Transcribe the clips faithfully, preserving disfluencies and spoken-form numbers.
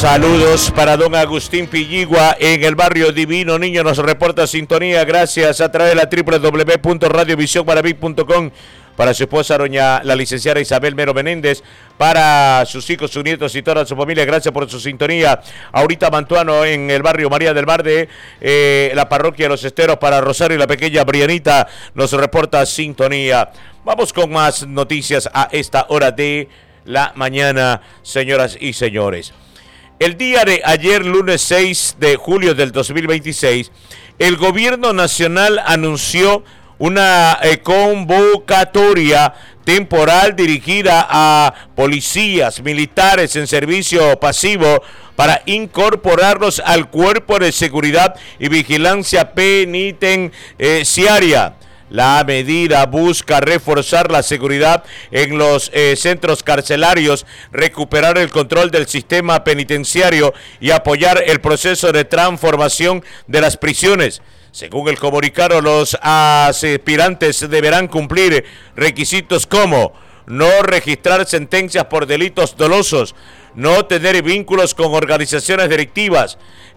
Saludos para don Agustín Pilligua en el barrio Divino Niño, nos reporta sintonía, gracias, a través de la doble u doble u doble u punto radio visión maraví punto com. Para su esposa, doña la licenciada Isabel Mero Menéndez, para sus hijos, sus nietos y toda su familia, gracias por su sintonía. Ahorita Mantuano en el barrio María del Mar de eh, la parroquia de Los Esteros, para Rosario y la pequeña Brianita, nos reporta sintonía. Vamos con más noticias a esta hora de la mañana, señoras y señores. El día de ayer, lunes seis de julio del dos mil veintiséis, el gobierno nacional anunció una eh, convocatoria temporal dirigida a policías, militares en servicio pasivo para incorporarlos al cuerpo de seguridad y vigilancia penitenciaria. La medida busca reforzar la seguridad en los eh, centros carcelarios, recuperar el control del sistema penitenciario y apoyar el proceso de transformación de las prisiones. Según el comunicado, los aspirantes deberán cumplir requisitos como no registrar sentencias por delitos dolosos, no tener vínculos con organizaciones delictivas,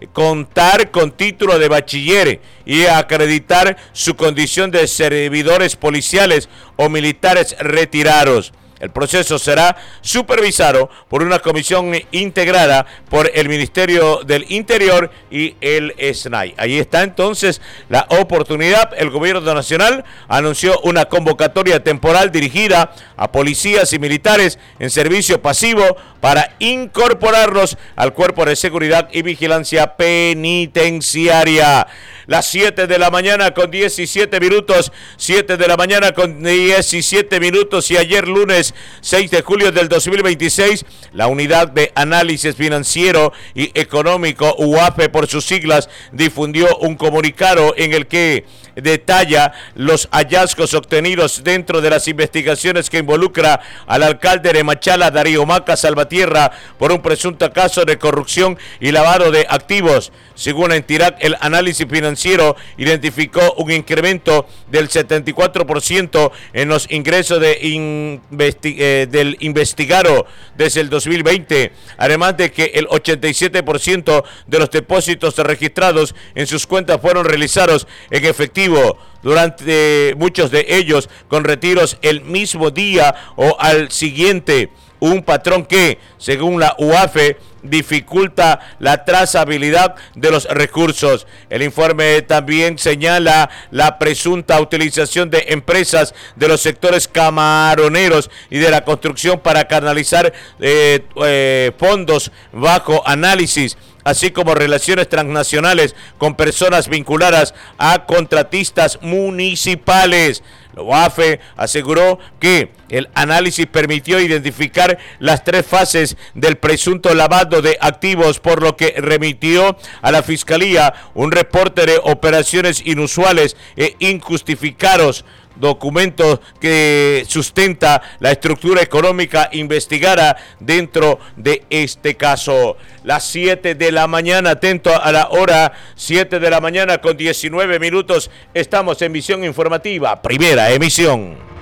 contar con título de bachiller y acreditar su condición de servidores policiales o militares retirados. El proceso será supervisado por una comisión integrada por el Ministerio del Interior y el S N A I. Ahí está entonces la oportunidad. El gobierno nacional anunció una convocatoria temporal dirigida a policías y militares en servicio pasivo para incorporarlos al cuerpo de seguridad y vigilancia penitenciaria. Las siete de la mañana con diecisiete minutos, siete de la mañana con diecisiete minutos, y ayer lunes seis de julio del dos mil veintiséis, la Unidad de Análisis Financiero y Económico, U A F E por sus siglas, difundió un comunicado en el que detalla los hallazgos obtenidos dentro de las investigaciones que involucra al alcalde de Machala, Darío Maca Salvatierra, por un presunto caso de corrupción y lavado de activos. Según la entidad, el análisis financiero identificó un incremento del setenta y cuatro por ciento en los ingresos de investi eh, del investigado desde el dos mil veinte, además de que el ochenta y siete por ciento de los depósitos registrados en sus cuentas fueron realizados en efectivo, durante muchos de ellos con retiros el mismo día o al siguiente, un patrón que, según la U A F E, dificulta la trazabilidad de los recursos. El informe también señala la presunta utilización de empresas de los sectores camaroneros y de la construcción para canalizar eh, eh, fondos bajo análisis, así como relaciones transnacionales con personas vinculadas a contratistas municipales. La U A F E aseguró que el análisis permitió identificar las tres fases del presunto lavado de activos, por lo que remitió a la Fiscalía un reporte de operaciones inusuales e injustificados, documento que sustenta la estructura económica investigada dentro de este caso. Las siete de la mañana, atento a la hora, siete de la mañana con diecinueve minutos, estamos en Visión Informativa, primera emisión.